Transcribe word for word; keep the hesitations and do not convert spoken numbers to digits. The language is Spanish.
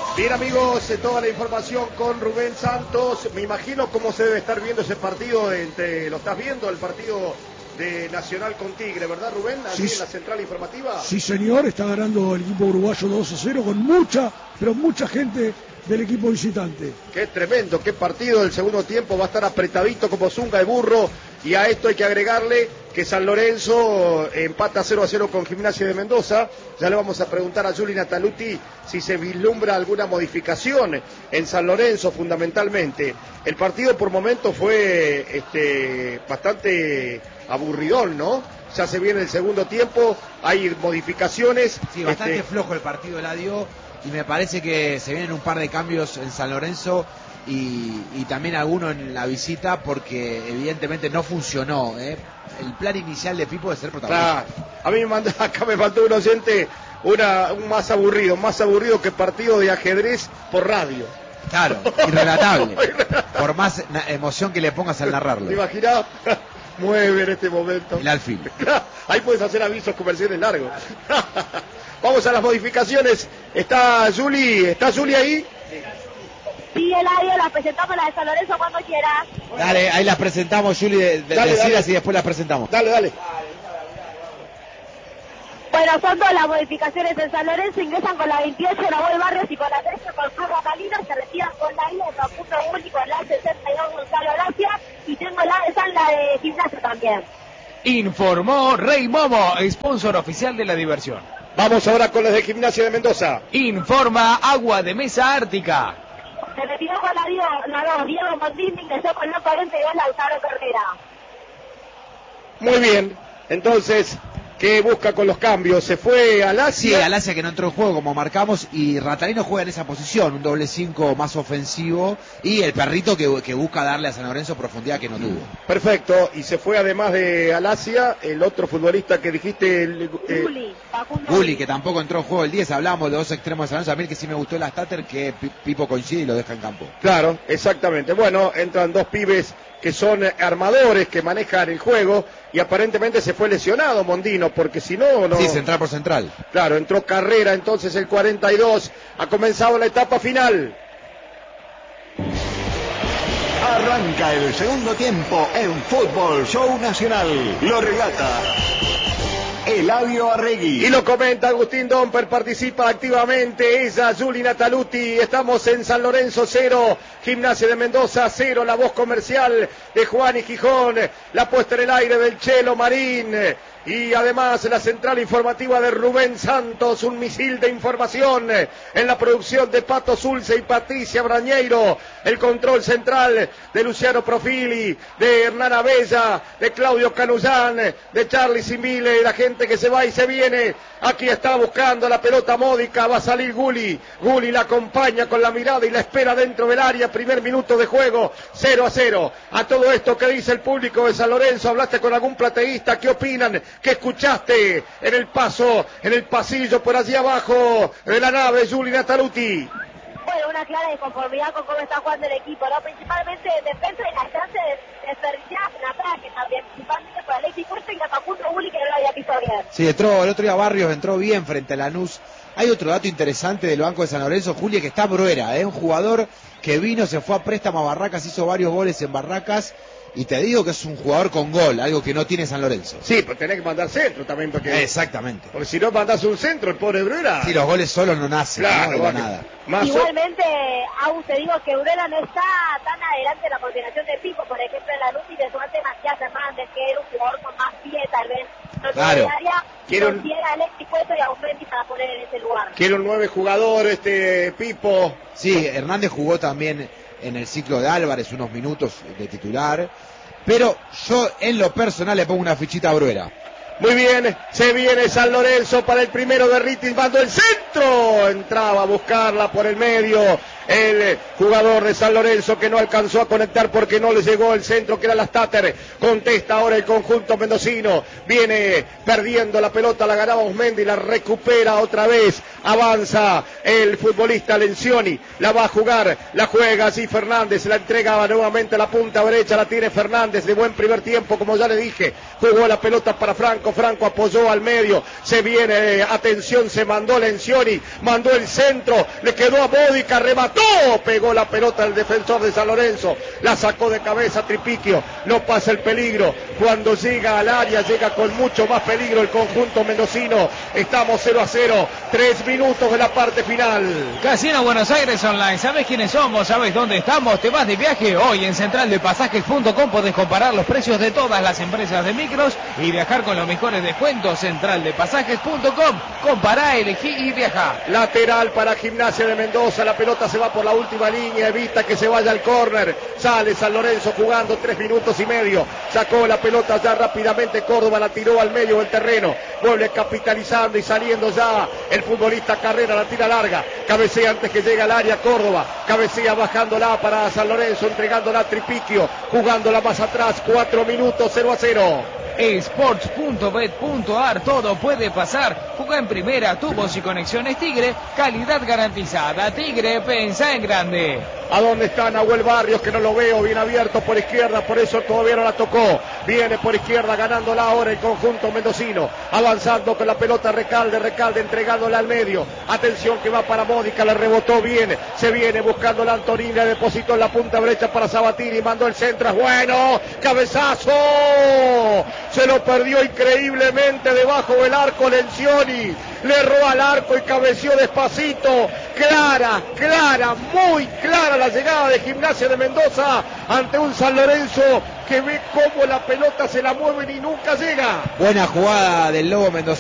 Bien amigos, toda la información con Rubén Santos. Me imagino cómo se debe estar viendo ese partido entre, lo estás viendo, el partido de Nacional con Tigre, ¿verdad Rubén? Allí sí, en la central informativa. Sí señor, está ganando el equipo uruguayo dos a cero con mucha, pero mucha gente del equipo visitante. Qué tremendo, qué partido del segundo tiempo, va a estar apretadito como zunga de burro. Y a esto hay que agregarle que San Lorenzo empata cero a cero con Gimnasia de Mendoza. Ya le vamos a preguntar a Juli Nataluti si se vislumbra alguna modificación en San Lorenzo fundamentalmente. El partido por momentos fue este, bastante aburridón, ¿no? Ya se viene el segundo tiempo, hay modificaciones. Sí, bastante este... flojo el partido Eladio, y me parece que se vienen un par de cambios en San Lorenzo. Y, y también alguno en la visita, porque evidentemente no funcionó, ¿eh? El plan inicial de Pipo de ser protagonista. Claro. A mí me mandó, acá me mandó un oyente una, un más aburrido, más aburrido que partido de ajedrez por radio. Claro, irrelatable. Por más emoción que le pongas al narrarlo. ¿Te imaginas? Mueve en este momento. El alfil. Ahí puedes hacer avisos comerciales largos. Vamos a las modificaciones. ¿Está Juli? ¿Está Juli ahí? Sí, Eladio, las presentamos las de San Lorenzo cuando quieras. Dale, ahí las presentamos, Juli, de, de, dale, decidas dale. Y después las presentamos. Dale, dale. Bueno, son todas las modificaciones en San Lorenzo. Ingresan con la veintiocho, Nahuel Barrios, y con la trece, con Cruz Catalina. Se retiran con la I, Facundo Uli, con la sesenta y dos, Gonzalo Gracia. Y tengo la de San, la de Gimnasia también. Informó Rey Momo, sponsor oficial de la diversión. Vamos ahora con los de Gimnasia de Mendoza. Informa Agua de Mesa Ártica. Se retiró con la Diego, la dos, Diego Mondini, ingresó con la cuarenta y dos, Lautaro Carrera. Muy bien, entonces, ¿qué busca con los cambios? ¿Se fue Alasia? Sí, Alasia que no entró en juego como marcamos, y Ratalino juega en esa posición, un doble cinco más ofensivo, y el perrito que, que busca darle a San Lorenzo profundidad que no tuvo. Perfecto, y se fue además de Alasia, el otro futbolista que dijiste... El, eh, Guli, Guli, que tampoco entró en juego el diez, hablamos de dos extremos de San Lorenzo, a mí el que sí me gustó la Stater, que Pipo coincide y lo deja en campo. Claro, exactamente, bueno, entran dos pibes que son armadores, que manejan el juego, y aparentemente se fue lesionado Mondino, porque si no, no... Sí, central por central. Claro, entró Carrera, entonces el cuarenta y dos, ha comenzado la etapa final. Arranca el segundo tiempo en Fútbol Show Nacional. Lo relata Eladio Arregui. Y lo comenta Agustín Domper, participa activamente ella, Juli Nataluti. Estamos en San Lorenzo cero, Gimnasia de Mendoza cero, la voz comercial de Juan y Gijón, la puesta en el aire del Chelo Marín. Y además la central informativa de Rubén Santos, un misil de información en la producción de Pato Zulce y Patricia Brañeiro, el control central de Luciano Profili, de Hernán Abella, de Claudio Canullán, de Charlie Simile, la gente que se va y se viene. Aquí está buscando la pelota módica, va a salir Guli, Guli la acompaña con la mirada y la espera dentro del área, primer minuto de juego, cero a cero. A todo esto, ¿qué dice el público de San Lorenzo? ¿Hablaste con algún plateísta? ¿Qué opinan? ¿Qué escuchaste en el paso, en el pasillo por allí abajo de la nave, Juli Nataluti? Bueno, una clara disconformidad con cómo está jugando el equipo, ¿no? Principalmente en defensa y las chances de desperdiciadas en ataque también, principalmente por Alexis Fuerza y a Facundo Uli, que no lo había pisado bien. Sí, entró, el otro día Barrios entró bien frente a Lanús. Hay otro dato interesante del banco de San Lorenzo, Juli, que está Bruera, ¿eh? Un jugador que vino, se fue a préstamo a Barracas, hizo varios goles en Barracas. Y te digo que es un jugador con gol, algo que no tiene San Lorenzo. Sí, pero tenés que mandar centro también. Porque, exactamente. Porque si no mandás un centro, el pobre Bruera. Sí, los goles solos no nacen, claro, no, de nada. Más Igualmente, Agus, te digo que Bruera no está tan adelante en la coordinación de Pico, por ejemplo, en la luz y de su ante Matías Hernández, que era un jugador con más pie, tal vez. No claro. Área, quiero un... a Alexis Cueto y a Aumendi para poner en ese lugar. Quiero un nueve jugador, este Pipo. Sí, Hernández jugó también en el ciclo de Álvarez unos minutos de titular. Pero yo en lo personal le pongo una fichita a Bruera. Muy bien, se viene San Lorenzo para el primero de Ritis, mando el centro, entraba a buscarla por el medio, el jugador de San Lorenzo, que no alcanzó a conectar porque no le llegó el centro, que era las Tater. Contesta ahora el conjunto mendocino, viene perdiendo la pelota, la ganaba Osmendi, la recupera otra vez, avanza el futbolista Lencioni, la va a jugar, la juega así Fernández, la entrega nuevamente a la punta derecha, la tiene Fernández, de buen primer tiempo, como ya le dije, jugó la pelota para Franco, Franco apoyó al medio, se viene, atención, se mandó Lencioni, mandó el centro, le quedó a Bodica, remató, pegó la pelota el defensor de San Lorenzo, la sacó de cabeza Tripiquio, no pasa el peligro, cuando llega al área, llega con mucho más peligro el conjunto mendocino, estamos cero a cero, tres minutos de la parte final. Casino Buenos Aires Online, ¿sabes quiénes somos? ¿Sabes dónde estamos? ¿Te vas de viaje? Hoy en central de pasajes punto com podés comparar los precios de todas las empresas de micros y viajar con los mejores descuentos. central de pasajes punto com, compará, elegí y viajá. Lateral para Gimnasia de Mendoza, la pelota se va por la última línea, evita que se vaya al córner, sale San Lorenzo jugando tres minutos y medio, sacó la pelota ya rápidamente Córdoba, la tiró al medio del terreno, vuelve capitalizando y saliendo ya el futbolista Carrera, la tira larga, cabecea antes que llegue al área Córdoba, cabecea bajándola para San Lorenzo, entregándola a Tripiquio, jugándola más atrás, cuatro minutos, cero a cero. Sports punto bet punto ar, todo puede pasar. Juega en primera, tubos y conexiones Tigre, calidad garantizada. Tigre, pensá en grande. ¿A dónde está Nahuel Barrios? Que no lo veo, bien abierto por izquierda, por eso todavía no la tocó. Viene por izquierda, ganándola ahora el conjunto mendocino. Avanzando con la pelota Recalde, Recalde entregándola al medio. Atención que va para Módica, le rebotó bien. Se viene buscando la Antonina, depositó en la punta derecha para Sabatini, mandó el centro, es bueno. Cabezazo. Se lo perdió increíblemente debajo del arco Lencioni. Le erró al arco y cabeció despacito. Clara, clara, muy clara la llegada de Gimnasia de Mendoza ante un San Lorenzo que ve cómo la pelota se la mueven y nunca llega. Buena jugada del Lobo Mendoza.